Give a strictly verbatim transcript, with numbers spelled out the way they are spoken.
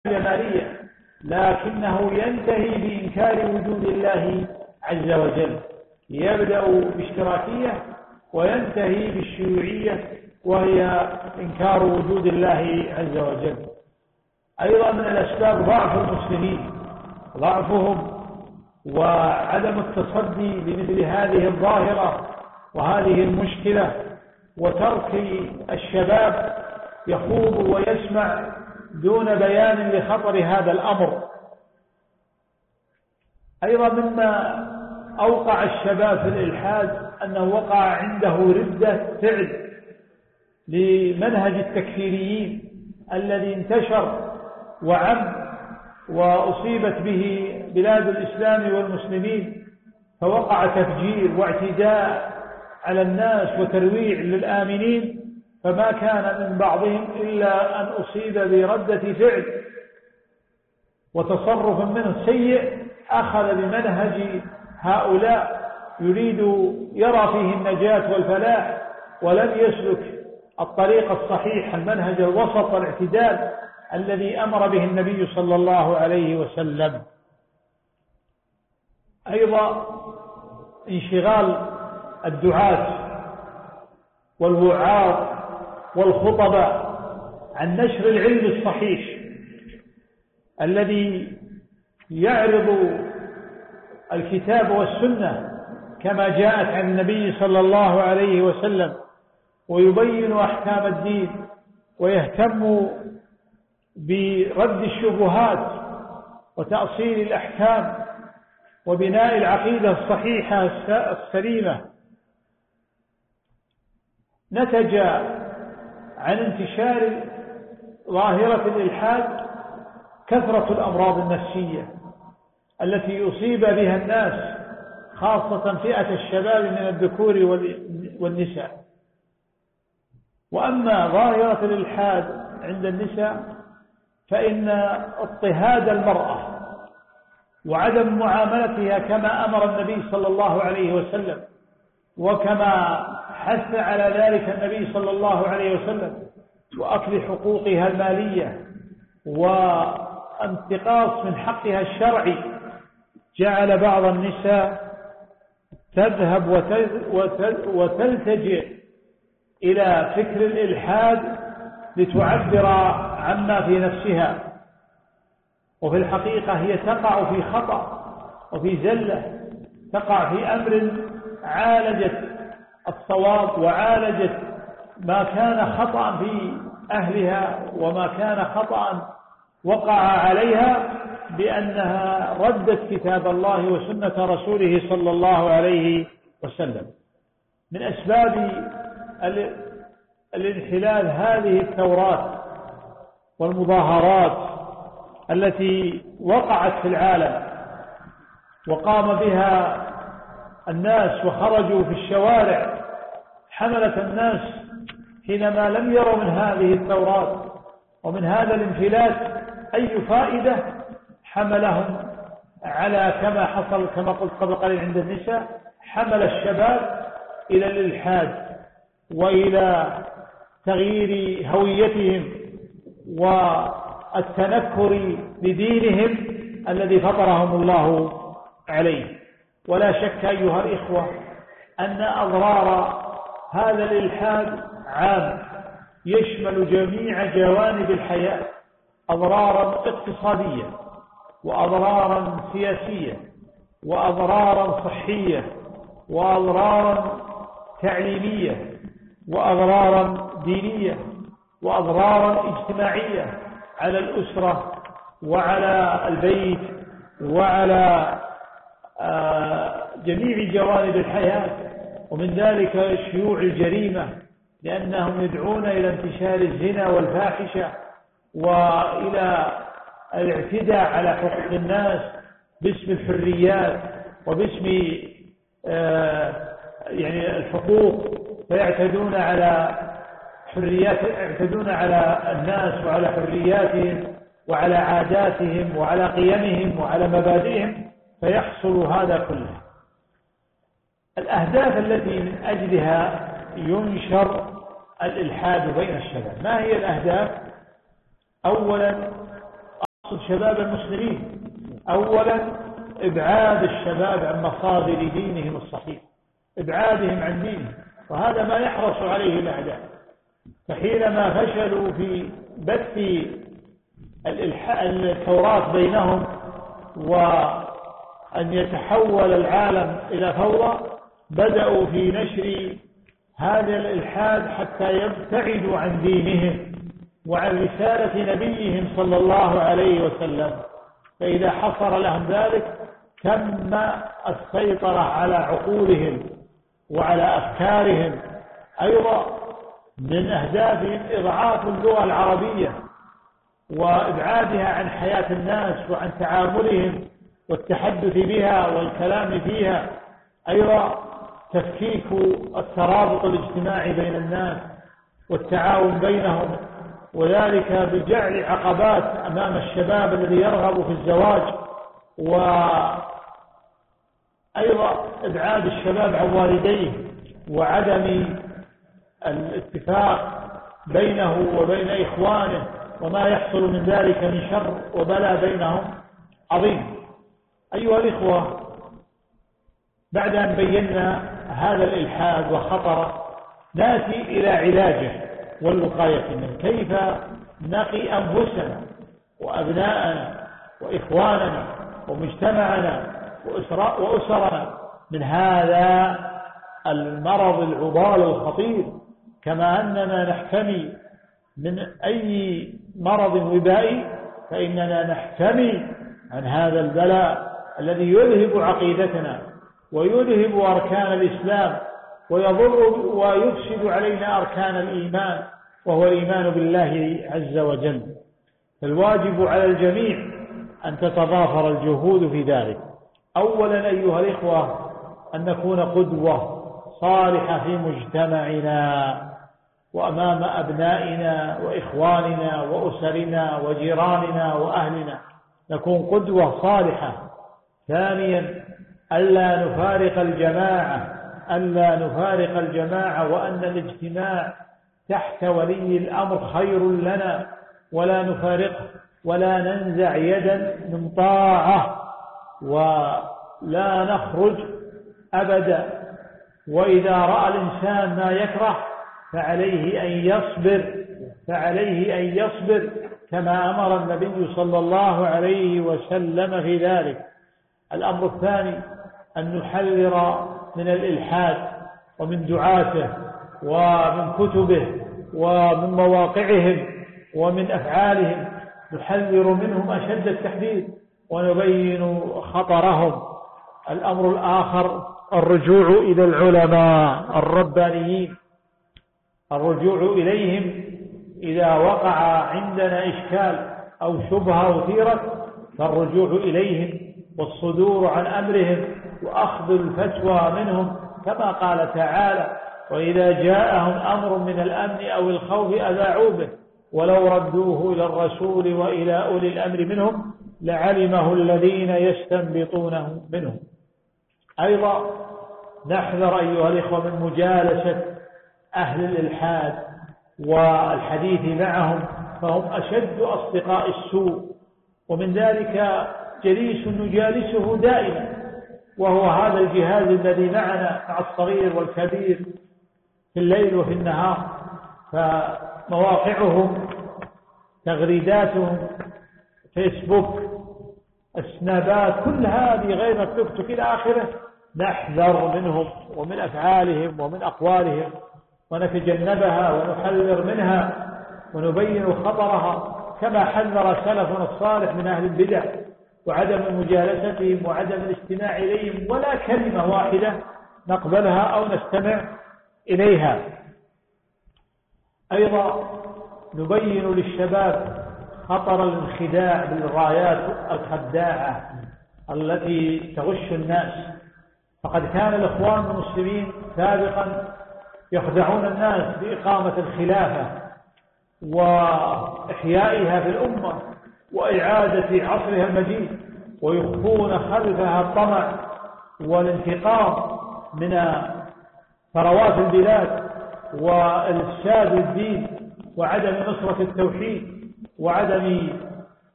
جمالية، لكنه ينتهي بإنكار وجود الله عز وجل. يبدأ باشتراكية وينتهي بالشيوعية، وهي إنكار وجود الله عز وجل. أيضا من الأسباب ضعف المسلمين، ضعفهم وعدم التصدي لمثل هذه الظاهرة وهذه المشكلة، وترك الشباب يخوض ويسمع دون بيان لخطر هذا الأمر. أيضا مما أوقع الشباب في الإلحاد أنه وقع عنده ردة فعل لمنهج التكفيريين الذي انتشر وعم وأصيبت به بلاد الإسلام والمسلمين، فوقع تفجير واعتداء على الناس وترويع للآمنين، فما كان من بعضهم إلا أن أصيب بردة فعل وتصرف منه سيء، أخذ بمنهج هؤلاء يريد يرى فيه النجاة والفلاح، ولم يسلك الطريق الصحيح، المنهج الوسط والاعتدال الذي أمر به النبي صلى الله عليه وسلم. أيضا انشغال الدعاة والوعاظ والخطباء عن نشر العلم الصحيح الذي يعرض الكتاب والسنة كما جاءت عن النبي صلى الله عليه وسلم، ويبين أحكام الدين، ويهتم برد الشبهات وتأصيل الأحكام وبناء العقيدة الصحيحة السليمة. نتج عن انتشار ظاهرة الإلحاد كثرة الأمراض النفسية التي يصيب بها الناس، خاصة فئة الشباب من الذكور والنساء. وأما ظاهرة الإلحاد عند النساء فإن اضطهاد المرأة وعدم معاملتها كما أمر النبي صلى الله عليه وسلم، وكما حث على ذلك النبي صلى الله عليه وسلم، وأكل حقوقها المالية وانتقاص من حقها الشرعي، جعل بعض النساء تذهب وتلتجئ إلى فكر الإلحاد لتعبر عما في نفسها، وفي الحقيقة هي تقع في خطأ وفي زلة، تقع في أمر عالجت الصواب وعالجت ما كان خطأ في أهلها وما كان خطأ وقع عليها، بأنها ردت كتاب الله وسنة رسوله صلى الله عليه وسلم. من أسباب الانحلال هذه الثورات والمظاهرات التي وقعت في العالم وقام بها الناس وخرجوا في الشوارع، حملت الناس حينما لم يروا من هذه الثورات ومن هذا الانفلات أي فائدة، حملهم على كما حصل كما قلت قبل قليل عند النساء، حمل الشباب إلى الإلحاد وإلى تغيير هويتهم والتنكر بدينهم الذي فطرهم الله عليه. ولا شك أيها الإخوة أن أضرار هذا الإلحاد عام يشمل جميع جوانب الحياة، أضرارا اقتصادية وأضرارا سياسية وأضرارا صحية وأضرارا تعليمية وأضرارا دينية وأضرارا اجتماعية على الأسرة وعلى البيت وعلى جميع جوانب الحياة. ومن ذلك شيوع الجريمة، لأنهم يدعون إلى انتشار الزنا والفاحشة وإلى الاعتداء على حقوق الناس باسم الحريات وباسم يعني الحقوق، فيعتدون على حريات يعتدون على الناس وعلى حرياتهم وعلى عاداتهم وعلى قيمهم وعلى مبادئهم، فيحصل هذا كله. الأهداف التي من أجلها ينشر الإلحاد بين الشباب، ما هي الأهداف؟ أولا شباب المسلمين. أولا إبعاد الشباب عن مصادر دينهم الصحيح، إبعادهم عن دينهم، وهذا ما يحرص عليه الأعداء. فحينما فشلوا في بث التوراة بينهم وأن يتحول العالم إلى فوضى، بدأوا في نشر هذا الإلحاد حتى يبتعدوا عن دينهم وعن رسالة نبيهم صلى الله عليه وسلم. فإذا حصل لهم ذلك تم السيطرة على عقولهم وعلى أفكارهم. أيضا من أهدافهم إضعاف اللغة العربية وإبعادها عن حياة الناس وعن تعاملهم والتحدث بها والكلام فيها. أيضا تفكيك الترابط الاجتماعي بين الناس والتعاون بينهم، وذلك بجعل عقبات أمام الشباب الذي يرغب في الزواج، وأيضا إبعاد الشباب عن والديه وعدم الاتفاق بينه وبين إخوانه، وما يحصل من ذلك من شر وبلاء بينهم عظيم. أيها الإخوة، بعد أن بينا هذا الإلحاد وخطر، نأتي إلى علاجه والوقاية منه. كيف نقي أنفسنا وأبناءنا وإخواننا ومجتمعنا وأسرنا من هذا المرض العضال الخطير، كما أننا نحتمي من أي مرض وبائي فإننا نحتمي عن هذا البلاء الذي يذهب عقيدتنا ويذهب أركان الإسلام ويضر ويفسد علينا أركان الإيمان، وهو الإيمان بالله عز وجل. فالواجب على الجميع أن تتضافر الجهود في ذلك. أولا أيها الإخوة، أن نكون قدوة صالحة في مجتمعنا وأمام أبنائنا وإخواننا وأسرنا وجيراننا وأهلنا، نكون قدوة صالحة. ثانيا، ألا نفارق الجماعة ألا نفارق الجماعة وأن الاجتماع تحت ولي الأمر خير لنا، ولا نفارقه ولا ننزع يدا من طاعة ولا نخرج أبدا. وإذا رأى الإنسان ما يكره فعليه أن يصبر فعليه أن يصبر كما أمر النبي صلى الله عليه وسلم في ذلك. الأمر الثاني، أن نحذر من الإلحاد ومن دعاته ومن كتبه ومن مواقعهم ومن أفعالهم، نحذر منهم أشد التحذير ونبين خطرهم. الأمر الآخر، الرجوع إلى العلماء الربانيين، الرجوع إليهم إذا وقع عندنا إشكال أو شبهة أثيرت، فالرجوع إليهم والصدور عن أمرهم وأخذ الفتوى منهم، كما قال تعالى: وإذا جاءهم أمر من الأمن أو الخوف أذاعوا به ولو ردوه إلى الرسول وإلى أولي الأمر منهم لعلمه الذين يستنبطونه منهم. أيضا نحذر أيها الإخوة من مجالسة أهل الإلحاد والحديث معهم، فهم أشد أصدقاء السوء. ومن ذلك جليس نجالسه دائما، وهو هذا الجهاز الذي معنا مع الصغير والكبير في الليل وفي النهار. فمواقعهم، تغريداتهم، فيسبوك، السنابات، كل هذه غير التيك توك إلى آخره، نحذر منهم ومن أفعالهم ومن أقوالهم ونتجنبها ونحذر منها ونبين خطرها، كما حذر سلفنا الصالح من أهل البدع وعدم مجالستهم وعدم الاستماع إليهم، ولا كلمة واحدة نقبلها أو نستمع إليها. أيضا نبين للشباب خطر الانخداع بالرايات الخداعة التي تغش الناس. فقد كان الإخوان المسلمين سابقا يخدعون الناس بإقامة الخلافة وإحيائها في الأمة وإعادة عصرها المجيد، ويخفون خلفها الطمع والانتقام من ثروات البلاد وإفساد الدين وعدم نصرة التوحيد وعدم